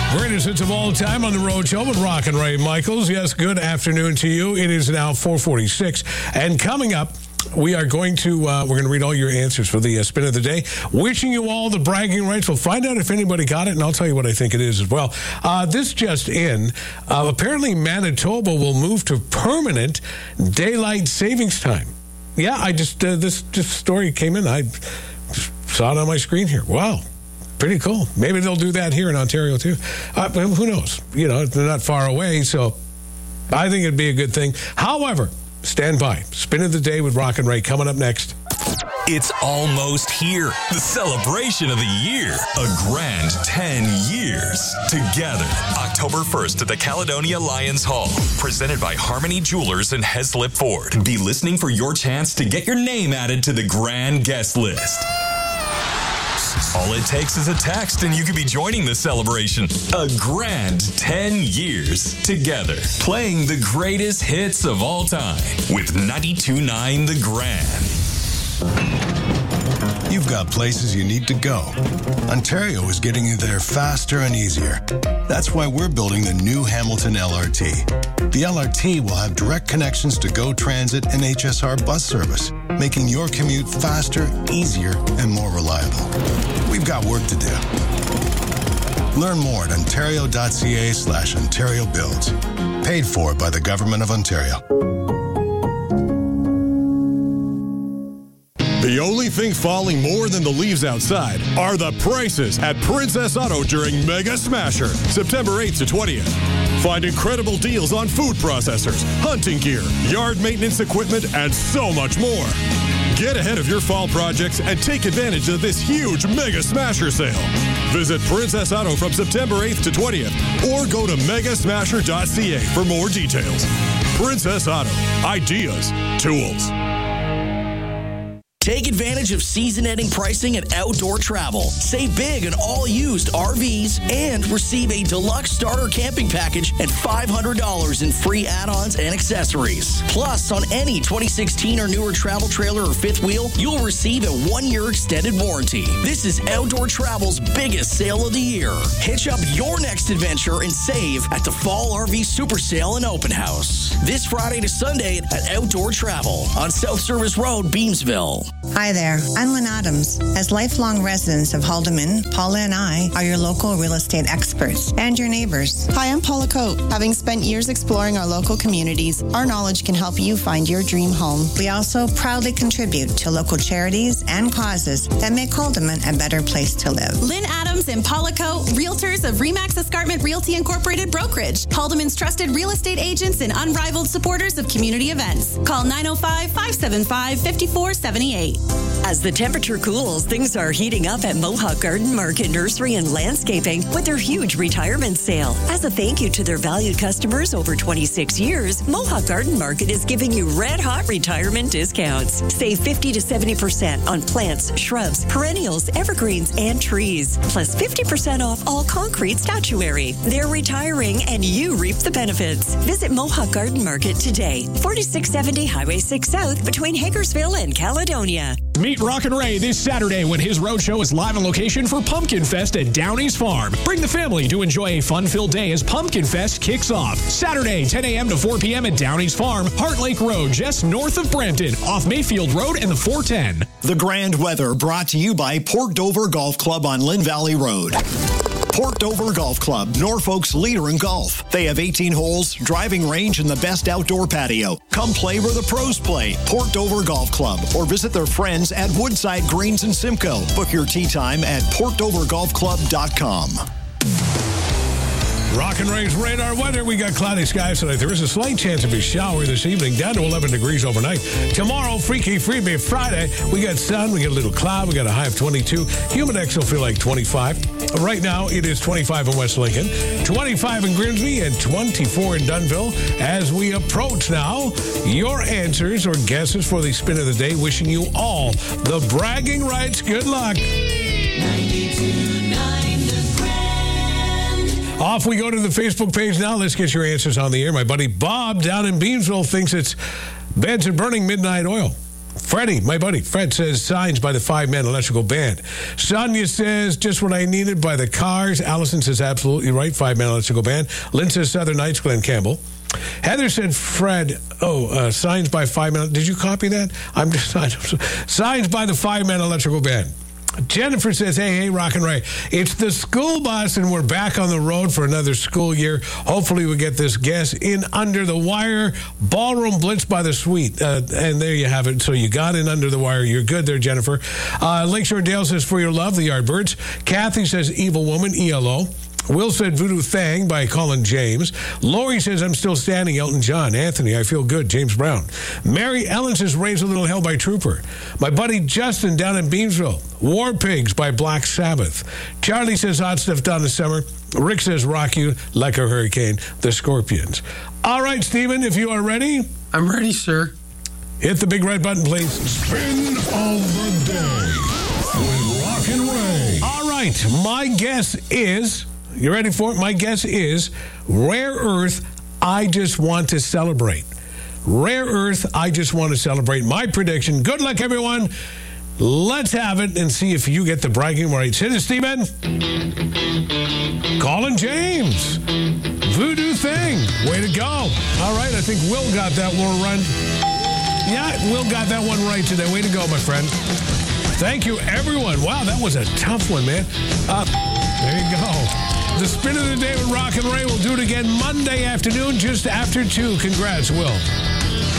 Greatest hits of all time on the Road Show with Rock and Ray Michaels. Yes, good afternoon to you. It is now 4:46, and coming up, we are going to we're going to read all your answers for the spin of the day. Wishing you all the bragging rights. We'll find out if anybody got it, and I'll tell you what I think it is as well. This just in: apparently Manitoba will move to permanent daylight savings time. Yeah, I just this story came in. I saw it on my screen here. Wow. Pretty cool. Maybe they'll do that here in Ontario, too. Who knows? You know, they're not far away, so I think it'd be a good thing. However, stand by. Spin of the Day with Rock and Ray coming up next. It's almost here. The celebration of the year. A grand 10 years together. October 1st at the Caledonia Lions Hall. Presented by Harmony Jewelers and Heslip Ford. Be listening for your chance to get your name added to the grand guest list. All it takes is a text and you could be joining the celebration. A grand 10 years together. Playing the greatest hits of all time with 92.9 The Grand. You've got places you need to go. Ontario is getting you there faster and easier. That's why we're building the new Hamilton LRT. The LRT will have direct connections to GO Transit and HSR bus service, making your commute faster, easier, and more reliable. We've got work to do. Learn more at ontario.ca/Ontario Builds. Paid for by the Government of Ontario. The only thing falling more than the leaves outside are the prices at Princess Auto during Mega Smasher, September 8th to 20th. Find incredible deals on food processors, hunting gear, yard maintenance equipment, and so much more. Get ahead of your fall projects and take advantage of this huge Mega Smasher sale. Visit Princess Auto from September 8th to 20th or go to megasmasher.ca for more details. Princess Auto. Ideas. Tools. Take advantage of season-ending pricing at Outdoor Travel. Save big on all used RVs and receive a deluxe starter camping package and $500 in free add-ons and accessories. Plus, on any 2016 or newer travel trailer or fifth wheel, you'll receive a 1-year extended warranty. This is Outdoor Travel's biggest sale of the year. Hitch up your next adventure and save at the Fall RV Super Sale and Open House. This Friday to Sunday at Outdoor Travel on South Service Road, Beamsville. Hi there, I'm Lynn Adams. As lifelong residents of Haldeman, Paula and I are your local real estate experts and your neighbors. Hi, I'm Paula Coate. Having spent years exploring our local communities, our knowledge can help you find your dream home. We also proudly contribute to local charities and causes that make Haldeman a better place to live. Lynn Adams and Paula Coate, realtors of Remax Escarpment Realty Incorporated Brokerage, Haldeman's trusted real estate agents and unrivaled supporters of community events. Call 905-575-5478. As the temperature cools, things are heating up at Mohawk Garden Market Nursery and Landscaping with their huge retirement sale. As a thank you to their valued customers over 26 years, Mohawk Garden Market is giving you red-hot retirement discounts. Save 50 to 70% on plants, shrubs, perennials, evergreens, and trees. Plus 50% off all concrete statuary. They're retiring and you reap the benefits. Visit Mohawk Garden Market today. 4670 Highway 6 South between Hagersville and Caledonia. Meet Rock and Ray this Saturday when his roadshow is live on location for Pumpkin Fest at Downey's Farm. Bring the family to enjoy a fun-filled day as Pumpkin Fest kicks off. Saturday, 10 a.m. to 4 p.m. at Downey's Farm, Heart Lake Road, just north of Brampton, off Mayfield Road and the 410. The Grand Weather brought to you by Port Dover Golf Club on Lynn Valley Road. Port Dover Golf Club, Norfolk's leader in golf. They have 18 holes, driving range, and the best outdoor patio. Come play where the pros play. Port Dover Golf Club, or visit their friends at Woodside Greens and Simcoe. Book your tee time at portdovergolfclub.com. Rock and Ray's radar weather. We got cloudy skies tonight. There is a slight chance of a shower this evening, down to 11 degrees overnight. Tomorrow, Freaky Freebie Friday, we got sun, we got a little cloud, we got a high of 22. Humidex will feel like 25. Right now, it is 25 in West Lincoln, 25 in Grimsby, and 24 in Dunnville. As we approach now, your answers or guesses for the spin of the day, wishing you all the bragging rights. Good luck. 92.9 Off we go to the Facebook page now. Let's get your answers on the air. My buddy Bob down in Beamsville thinks it's beds are burning midnight oil. Freddie, my buddy, Fred says, Signs by the Five-Man Electrical Band. Sonia says, Just What I Needed by the Cars. Allison says, absolutely right, Five-Man Electrical Band. Lynn says, Southern Nights, Glenn Campbell. Heather said, Fred, Signs by Five-Man. Did you copy that? Signs by the Five-Man Electrical Band. Jennifer says, hey, Rock and Ray. It's the school bus, and we're back on the road for another school year. Hopefully we'll get this guest in under the wire. Ballroom Blitz by the Suite. And there you have it. So you got in under the wire. You're good there, Jennifer. Lakeshore Dale says, For Your Love, the Yardbirds. Kathy says, Evil Woman, ELO. Will said Voodoo Thang by Colin James. Lori says, I'm Still Standing, Elton John. Anthony, I Feel Good, James Brown. Mary Ellen says, Raise a Little Hell by Trooper. My buddy Justin down in Beamsville, War Pigs by Black Sabbath. Charlie says, Hot Stuff Done this Summer. Rick says, Rock You Like a Hurricane, The Scorpions. All right, Stephen, if you are ready. I'm ready, sir. Hit the big red button, please. Spin of the Day with Rock and Ray. All right, my guess is... You ready for it? My guess is Rare Earth, I Just Want to Celebrate. Rare Earth, I Just Want to Celebrate. My prediction. Good luck, everyone. Let's have it and see if you get the bragging rights. Hit it, Stephen. Colin James. Voodoo Thing. Way to go. All right, I think Will got that one run. Yeah, Will got that one right today. Way to go, my friend. Thank you, everyone. Wow, that was a tough one, man. There you go. The Spin of the Day with Rock and Ray. We'll do it again Monday afternoon just after 2. Congrats, Will.